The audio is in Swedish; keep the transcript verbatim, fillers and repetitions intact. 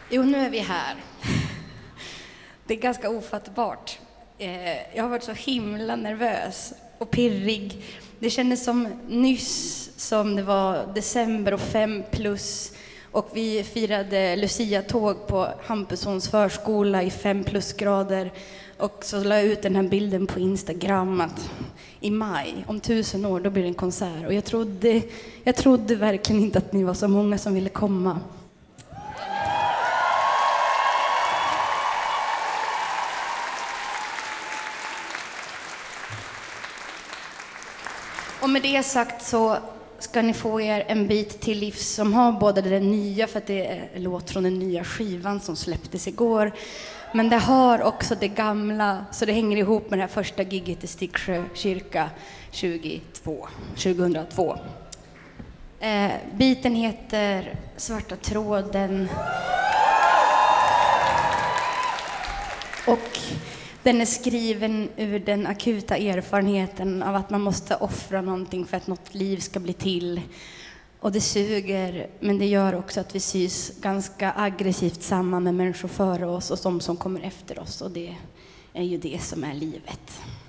Jo, nu är vi här. Det är ganska ofattbart. Jag har varit så himla nervös och pirrig. Det kändes som nyss som det var december och fem plus. Och vi firade Lucia-tåg på Hampussons förskola i fem plusgrader. Och så la jag ut den här bilden på Instagram att i maj, om tusen år, då blir det en konsert. Och jag trodde, jag trodde verkligen inte att ni var så många som ville komma. Och med det sagt så ska ni få er en bit till livs som har både det nya, för att det är en låt från den nya skivan som släpptes igår. Men det har också det gamla, så det hänger ihop med det här första gigget i Sticksjö kyrka tjugohundratvå. Eh, biten heter Svarta tråden. Och den är skriven ur den akuta erfarenheten av att man måste offra någonting för att något liv ska bli till. Och det suger, men det gör också att vi sys ganska aggressivt samman med människor före oss och de som kommer efter oss. Och det är ju det som är livet.